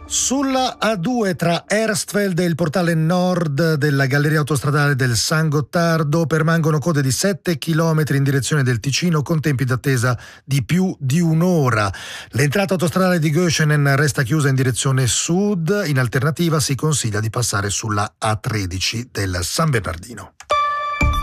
Sulla A2 tra Erstfeld e il portale nord della galleria autostradale del San Gottardo permangono code di 7 chilometri in direzione del Ticino con tempi d'attesa di più di un'ora. L'entrata autostradale di Göschenen resta chiusa in direzione sud, in alternativa si consiglia di passare sulla A13 del San Bernardino.